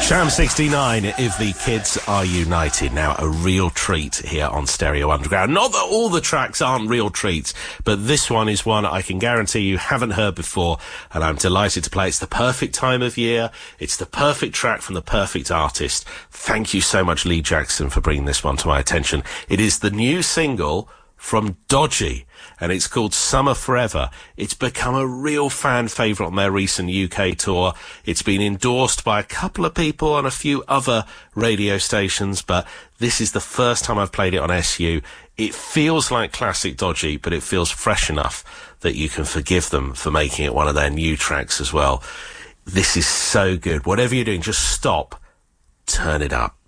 Sham 69, If the Kids Are United. Now, a real treat here on Stereo Underground. Not that all the tracks aren't real treats, but this one is one I can guarantee you haven't heard before, and I'm delighted to play. It's the perfect time of year. It's the perfect track from the perfect artist. Thank you so much, Lee Jackson, for bringing this one to my attention. It is the new single from Dodgy, and it's called Summer Forever. It's become a real fan favourite on their recent UK tour. It's been endorsed by a couple of people on a few other radio stations, but this is the first time I've played it on SU. It feels like classic Dodgy, but it feels fresh enough that you can forgive them for making it one of their new tracks as well. This is so good. Whatever you're doing, just stop, turn it up.